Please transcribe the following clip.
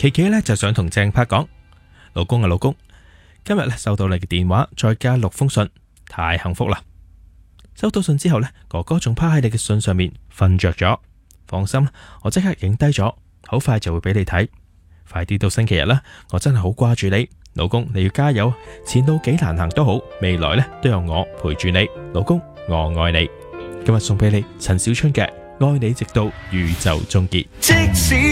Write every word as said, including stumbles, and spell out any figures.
琪琪呢就想同鄭柏講，老公啊老公，今日呢收到你嘅電話，再加六封信，太幸福啦！收到信之後呢，哥哥仲趴喺你嘅信上面瞓着咗。放心，我即刻影低咗，好快就會俾你睇。快啲到星期日啦，我真係好掛住你，老公你要加油，前路幾難行都好，未來呢都有我陪住你，老公我愛你。今日送俾你陳小春嘅《愛你直到宇宙終結》。即使